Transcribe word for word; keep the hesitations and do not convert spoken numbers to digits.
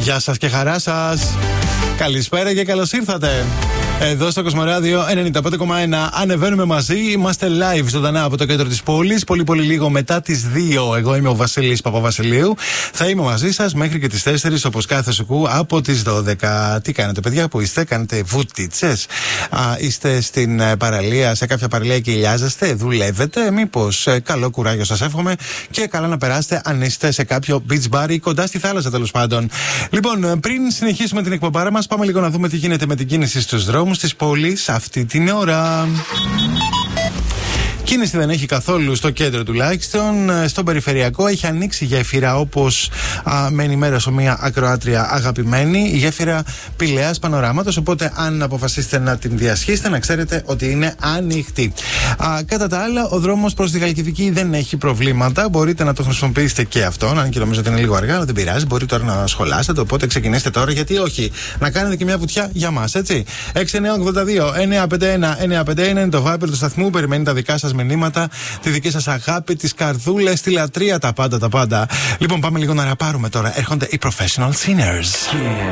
Γεια σας και χαρά σας. Καλησπέρα και καλώς ήρθατε. Εδώ στο Κοσμοράδιο ενενήντα πέντε κόμμα ένα ανεβαίνουμε μαζί. Είμαστε live ζωντανά από το κέντρο της πόλης. Πολύ πολύ λίγο μετά τις δύο. Εγώ είμαι ο Βασίλης Παπαβασιλείου. Θα είμαι μαζί σας μέχρι και τις τέσσερις, όπως κάθε σουκού, από τις δώδεκα. Τι κάνετε, παιδιά, που είστε? Κάνετε βουτίτσες? Α, είστε στην παραλία, σε κάποια παραλία και ηλιάζεστε? Δουλεύετε? Μήπως? Ε, καλό κουράγιο σας εύχομαι και καλά να περάσετε αν είστε σε κάποιο beach bar ή κοντά στη θάλασσα, τέλος πάντων. Λοιπόν, πριν συνεχίσουμε την εκπομπάρα μας, πάμε λίγο να δούμε τι γίνεται με την κίνηση στους δρόμους της πόλης αυτή την ώρα. Κίνηση δεν έχει καθόλου στο κέντρο τουλάχιστον. Στον περιφερειακό έχει ανοίξει γέφυρα, όπως α, με ενημέρωσε μια ακροάτρια αγαπημένη, η γέφυρα Πηλαίας Πανοράματος. Οπότε, αν αποφασίσετε να την διασχίσετε, να ξέρετε ότι είναι ανοιχτή. Α, κατά τα άλλα, ο δρόμος προς τη Χαλκιδική δεν έχει προβλήματα. Μπορείτε να το χρησιμοποιήσετε και αυτόν, αν και νομίζω ότι είναι λίγο αργά, αλλά δεν πειράζει. Μπορείτε τώρα να σχολάσετε. Οπότε, ξεκινήστε τώρα, γιατί όχι. Να κάνετε και μια βουτιά για μας, έτσι. έξι εννιά ογδόντα δύο εννιά πέντε ένα εννιά πέντε ένα είναι το Viber του σταθμού. Περιμένει τα δικά σας μηνύματα, τη δική σας αγάπη, τις καρδούλες, τη λατρεία, τα πάντα, τα πάντα. Λοιπόν, πάμε λίγο να ραπάρουμε τώρα. Έρχονται οι Professional Sinners. Yeah.